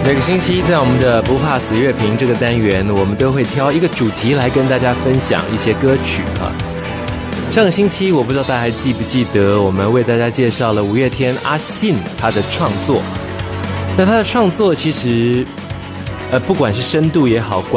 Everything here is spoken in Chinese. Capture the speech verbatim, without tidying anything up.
每个星期在我们的不怕死乐评这个单元，我们都会挑一个主题来跟大家分享一些歌曲啊。上个星期我不知道大家还记不记得，我们为大家介绍了五月天阿信他的创作。那他的创作其实呃，不管是深度也好，